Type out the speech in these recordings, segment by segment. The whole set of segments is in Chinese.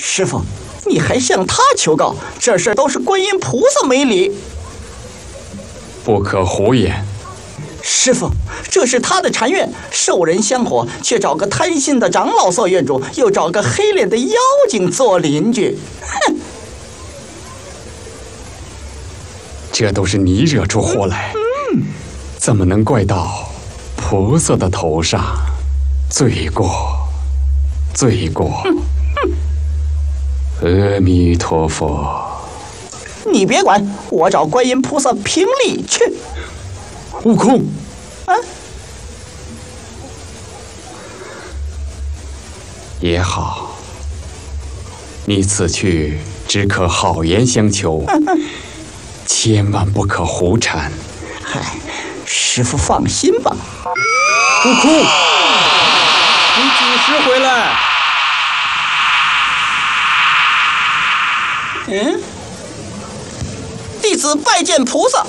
师傅，你还向他求告？这事都是观音菩萨没理。 不可胡言。 师傅，这是他的禅院，受人香火，却找个贪心的长老做院主，又找个黑脸的妖精做邻居。哼！ 这都是你惹出祸来，怎么能怪到菩萨的头上？罪过，罪过！阿弥陀佛！ 你别管，我找观音菩萨评理去。 悟空， 啊， 也好，你此去只可好言相求，千万不可胡缠。 嗨，师傅放心吧。 悟空，你几时回来？ 弟子拜见菩萨。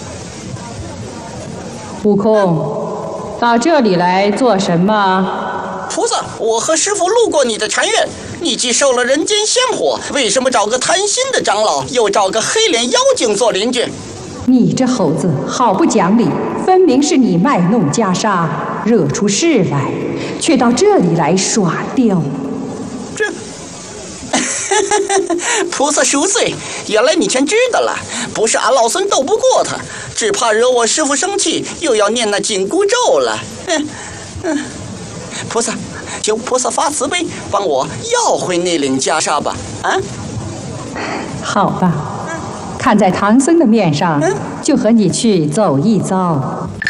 悟空，到这里来做什么？ 菩萨，我和师傅路过你的禅院，你既受了人间香火，为什么找个贪心的长老，又找个黑脸妖精做邻居？ 你这猴子好不讲理，分明是你卖弄袈裟，惹出事来，却到这里来耍刁。 这，菩萨恕罪，原来你全知道了。不是俺老孙斗不过他，只怕惹我师父生气，又要念那紧箍咒了。菩萨，求菩萨发慈悲，帮我要回那领袈裟吧。啊， 好吧，看在唐僧的面上，就和你去走一遭。